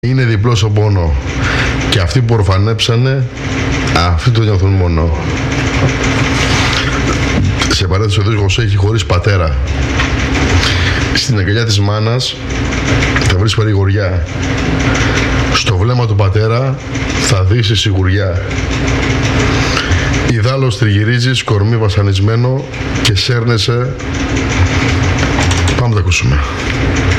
Είναι διπλός ο πόνο. Και αυτοί που ορφανέψανε, αυτοί το νιώθουν μόνο. Σε παρένθεση, ο δίσκος έχει χωρίς πατέρα. Στην αγκαλιά της μάνας θα βρεις παρηγοριά. Στο βλέμμα του πατέρα θα δεις σιγουριά. Ιδάλλως τριγυρίζεις κορμί βασανισμένο και σέρνεσαι. Πάμε να τα ακούσουμε.